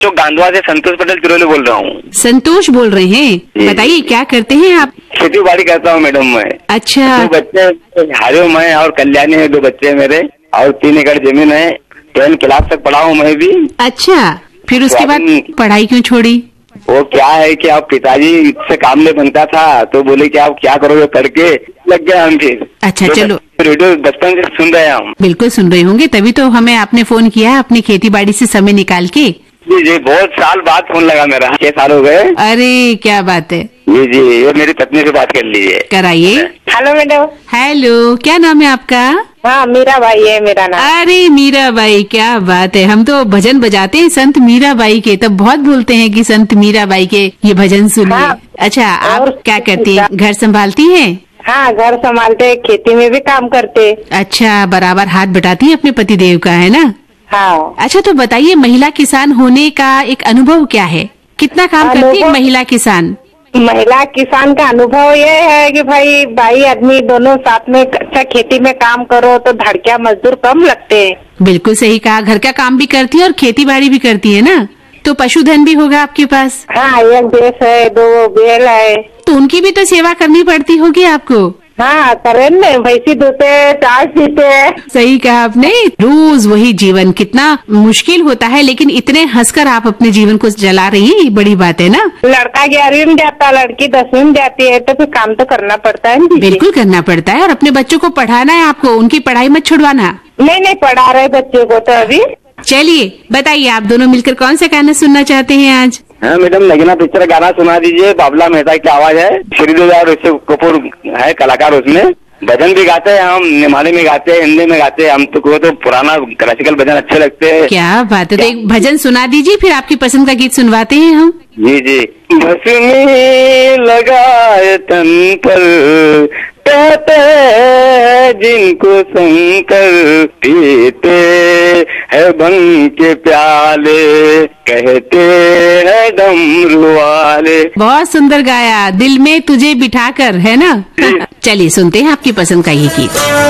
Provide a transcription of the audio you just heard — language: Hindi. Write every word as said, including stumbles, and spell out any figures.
जो गांधवा से संतोष पटेल तिरोली बोल रहा हूँ। संतोष बोल रहे हैं, बताइए क्या करते हैं आप? खेती बाड़ी करता हूँ मैडम मैं। अच्छा। दो बच्चे, हरिओम है और कल्याणी है, दो बच्चे मेरे, और तीन एकड़ जमीन है। टेन क्लास तक पढ़ा हूँ मैं भी। अच्छा, फिर उसके बाद पढ़ाई क्यों छोड़ी? वो क्या है कि आप पिताजी से काम नहीं बनता था, तो बोले कि आप क्या करोगे पढ़ के, लग गया हम फिर। अच्छा तो चलो, रेडियो बचपन से सुन रहे हैं हम। बिल्कुल सुन रहे होंगे, तभी तो हमें आपने फोन किया अपनी खेती बाड़ी से समय निकाल के। जी जी, बहुत साल बाद फोन लगा मेरा, छह साल हो गए। अरे क्या बात है। जी जी, ये मेरी पत्नी से बात कर लीजिए। कराइए। Hello madam. हेलो, क्या नाम है आपका? हाँ, मीरा बाई है मेरा नाम। अरे मीरा बाई, क्या बात है। हम तो भजन बजाते हैं संत मीरा बाई के, तब बहुत बोलते हैं कि संत मीरा बाई के ये भजन सुनिए। हाँ। अच्छा, आप क्या करती हैं? घर संभालती हैं? हाँ, घर संभालते, खेती में भी काम करते। अच्छा, बराबर हाथ बटाती है अपने पति देव का, है ना? हाँ। अच्छा, तो बताइए महिला किसान होने का एक अनुभव क्या है? कितना काम करती है महिला किसान? महिला किसान का अनुभव ये है कि भाई भाई आदमी दोनों साथ में, अच्छा खेती में काम करो तो धड़किया मजदूर कम लगते हैं। बिल्कुल सही कहा, घर का काम भी करती है और खेती बाड़ी भी करती है ना, तो पशुधन भी होगा आपके पास? हाँ, एक भैंस है, दो बैल है। तो उनकी भी तो सेवा करनी पड़ती होगी आपको? हाँ, करें न, भैंसी दूते, चाय पीते। सही कहा आपने, रोज वही जीवन कितना मुश्किल होता है, लेकिन इतने हंसकर आप अपने जीवन को जला रही हैं, ये बड़ी बात है ना। लड़का ग्यारहवीं में जाता, लड़की दसवीं में जाती है, तो फिर काम तो करना पड़ता है। बिल्कुल करना पड़ता है, और अपने बच्चों को पढ़ाना है आपको, उनकी पढ़ाई मत छुड़वाना। नहीं नहीं, पढ़ा रहे बच्चों को तो अभी। चलिए बताइए, आप दोनों मिलकर कौन सा गाना सुनना चाहते हैं आज? हाँ मैडम, नगीना पिक्चर गाना सुना दीजिए। बाबला मेहता की आवाज है, श्रीदेवी और ऋषि कपूर है कलाकार उसमें। भजन भी गाते हैं हम, निमाली में गाते हैं, हिंदी में गाते हैं हम, तो को तो पुराना क्लासिकल भजन अच्छे लगते हैं। क्या बात है, तो एक भजन सुना दीजिए, फिर आपकी पसंद का गीत सुनवाते हैं हम। जी जी। भस्मी लगाए तन पर, कहते हैं जिनको शंकर, पीते है भंग के प्याले, कहते हैं डमरू वाले। बहुत सुंदर गाया, दिल में तुझे बिठाकर, है ना? चलिए सुनते हैं आपकी पसंद का ये गीत।